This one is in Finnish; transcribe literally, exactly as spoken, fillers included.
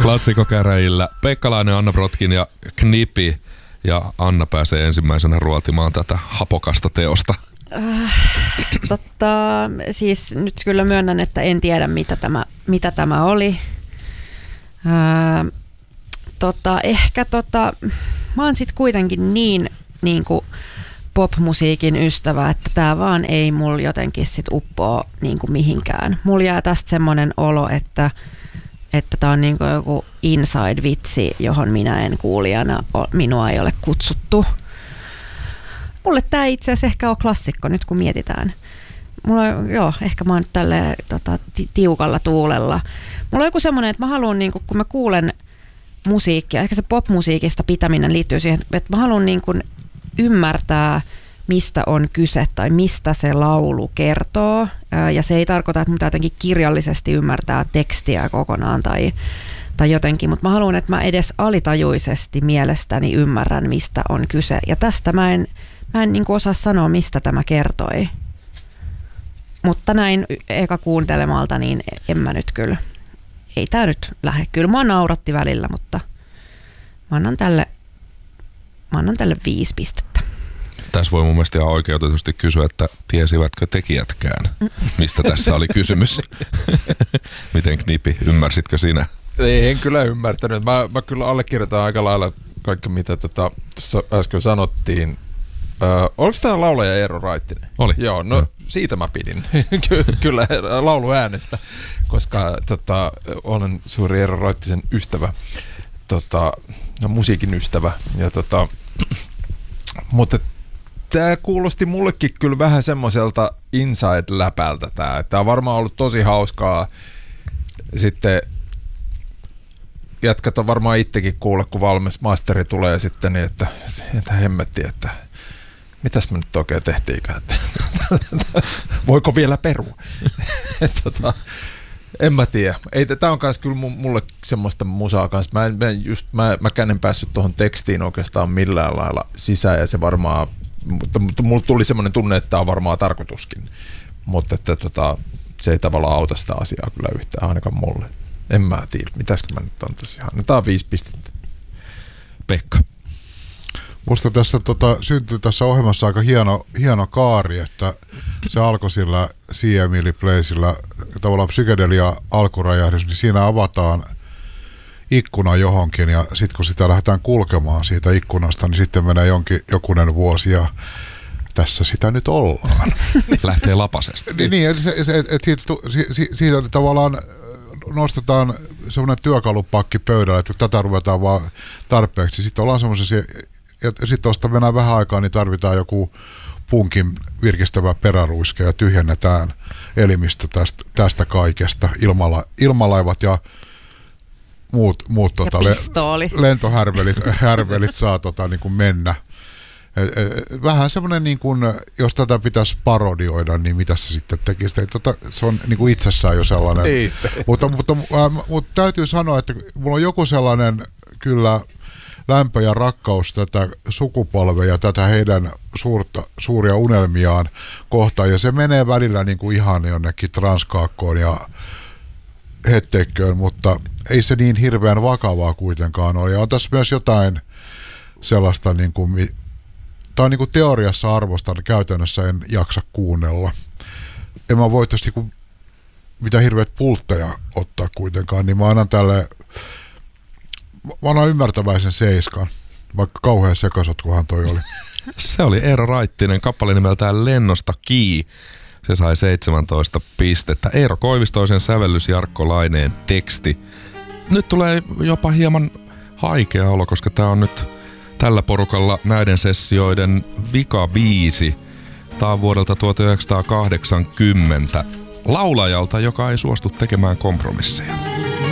Klassikokäräjillä Pekka-Laine, Anna Brotkin ja Knipi. Ja Anna pääsee ensimmäisenä ruotimaan tätä hapokasta teosta. Äh, totta, siis nyt kyllä myönnän, että en tiedä mitä tämä, mitä tämä oli. Äh, tota, ehkä tota, mä oon sit kuitenkin niin, niin kuin pop-musiikin ystävä, että tää vaan ei mulla jotenkin sit uppoo niin kuin mihinkään. Mulla jää tästä semmonen olo, että että tää on niin kuin joku inside-vitsi, johon minä en kuulijana, minua ei ole kutsuttu. Mulle tää itse asiassa ehkä on klassikko nyt kun mietitään. Mulla on, joo, ehkä mä oon nyt tälleen tota, tiukalla tuulella. Mulla on joku semmonen, että mä haluan, niin kuin, kun mä kuulen musiikkia, ehkä se pop-musiikista pitäminen liittyy siihen, että mä haluan niin kuin ymmärtää, mistä on kyse tai mistä se laulu kertoo. Ja se ei tarkoita, että mun täytyy jotenkin kirjallisesti ymmärtää tekstiä kokonaan tai, tai jotenkin, mutta mä haluan, että mä edes alitajuisesti mielestäni ymmärrän, mistä on kyse. Ja tästä mä en, mä en niin kuin osaa sanoa, mistä tämä kertoi. Mutta näin eka kuuntelemalta, niin en mä nyt kyllä, ei tää nyt lähde. Kyllä mua nauratti välillä, mutta mä annan tälle, mä annan tälle viisi pistettä. Tässä voi mun mielestä ihan oikeutetusti kysyä, että tiesivätkö tekijätkään, mistä tässä oli kysymys. Miten Knipi, ymmärsitkö sinä? Ei, en kyllä ymmärtänyt. Mä, mä kyllä allekirjoitan aika lailla kaikki, mitä tota, äsken sanottiin. Ö, oliko tämä laulaja Eero Raittinen? Oli. Joo, no, no. Siitä mä pidin. Kyllä lauluäänestä, koska tota, olen suuri Eero Raittisen ystävä, tota, no, musiikin ystävä. Ja, tota, mutta tämä kuulosti mullekin kyllä vähän semmoiselta inside-läpältä tää. Tämä on varmaan ollut tosi hauskaa. Sitten jatkat on varmaan itsekin kuulla, kun valmis masteri tulee sitten, niin että, että hemmetti, että mitäs me nyt oikein tehtiinkään? Voiko vielä perua? tota, en mä tiedä. Tämä on myös kyllä mulle semmoista musaa kanssa. Mä, en, mä, just, mä, mäkään en päässyt tuohon tekstiin oikeastaan millään lailla sisään ja se varmaan, mutta, mutta mulle tuli semmoinen tunne, että tämä on varmaan tarkoituskin. Mutta että tota, se ei tavallaan auta sitä asiaa kyllä yhtään, ainakaan mulle. En mä tiedä. Mitäskö mä nyt antaisin? Annetaan viisi pistettä. Pekka. Musta tässä tota, syntyi tässä ohjelmassa aika hieno, hieno kaari, että se alkoi sillä C M L Placeillä tavallaan psykedelia alkurajahdus, niin siinä avataan ikkuna johonkin ja sitten kun sitä lähdetään kulkemaan siitä ikkunasta, niin sitten menee jonkin, jokunen vuosi ja tässä sitä nyt ollaan. Lähtee lapasesta. niin, niin että et, et, et siitä, siitä, siitä tavallaan nostetaan semmoinen työkalupakki pöydälle, että tätä ruvetaan vaan tarpeeksi. Sitten ollaan semmoisessa, ja sitten tuosta mennään vähän aikaa, niin tarvitaan joku punkin virkistävä peräruiske ja tyhjennetään elimistö tästä, tästä kaikesta. Ilmala, ilmalaivat ja muut, muut ja tota, le, lentohärvelit härvelit saa tota, niin kuin mennä. Vähän semmoinen, niin kuin, jos tätä pitäisi parodioida, niin mitä se sitten tekisi? Tota, se on niin kuin itsessään jo sellainen. mutta, mutta, äh, mutta täytyy sanoa, että mulla on joku sellainen kyllä lämpö ja rakkaus tätä sukupolvea ja tätä heidän suurta, suuria unelmiaan kohtaan. Ja se menee välillä niin kuin ihan jonnekin transkaakkoon ja hetteikköön, mutta ei se niin hirveän vakavaa kuitenkaan ole. Ja on tässä myös jotain sellaista, niin kuin, tämä on niin kuin teoriassa arvostan, käytännössä en jaksa kuunnella. En mä voi tästä niin mitä hirveät pultteja ottaa kuitenkaan, niin mä annan tälle, mä annan ymmärtäväisen seiskan, vaikka kauhean sekasotkuhan toi oli. Se oli Eero Raittinen, kappale nimeltään Lennosta Kii. Se sai seitsemäntoista pistettä. Eero Koivistoisen sävellys, Jarkko Laineen teksti. Nyt tulee jopa hieman haikea olo, koska tää on nyt tällä porukalla näiden sessioiden vikabiisi. Tää on vuodelta tuhatyhdeksänsataakahdeksankymmentä laulajalta, joka ei suostu tekemään kompromisseja.